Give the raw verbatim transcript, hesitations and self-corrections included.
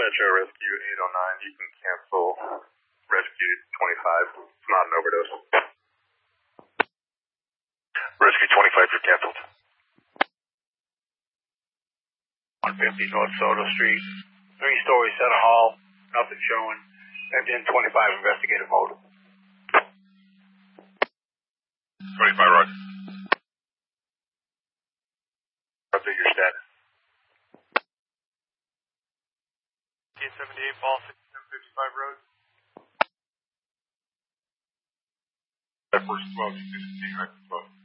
Metro Rescue eight oh nine, you can cancel Rescue twenty-five. It's not an overdose. Rescue twenty-five, you're canceled. one fifty North Soto Street, three-story center hall, nothing showing. M N twenty-five investigative mode. twenty-five, Roger. Update your status. eight seventy-eight Ball, sixty-seven fifty-five Road. That first twelve, you can continue active twelve.